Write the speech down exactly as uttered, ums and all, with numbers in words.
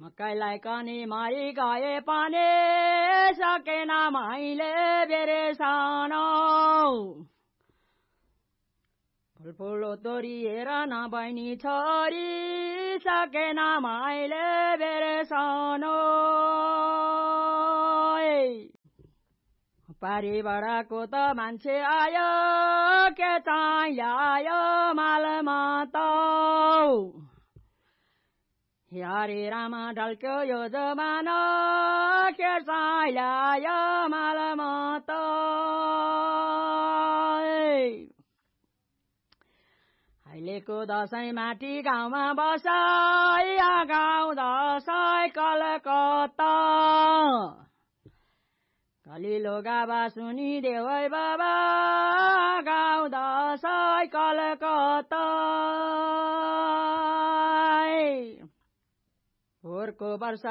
मकैलाई कनी माई गए पनि सकेन मैले बेरेसानो फुलफुलो तोरिएर नबैनी छोरी सकेन मैले बेरेसानो पारीबाडाको त मान्छे आयो के चाहिँ ल्यायो मालमा त हरे रामा ढल्क्यो यो जमाना के चाहिँ ल्यायो मालमा त अहिलेको दसैँ माटी गाउँमा बसाई गाउँ दसैँ कलकत्ता कलिलो गाबा सुनिदेऊ है बाबा गाउँ दसैँ कलकत्ता पोहोरको वर्ष